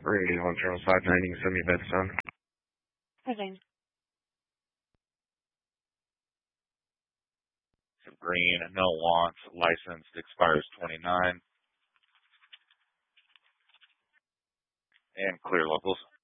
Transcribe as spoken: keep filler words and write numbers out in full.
Radio on channel five ninety, send me a bed son. Okay. Green, no wants, licensed, expires twenty-nine. And clear locals.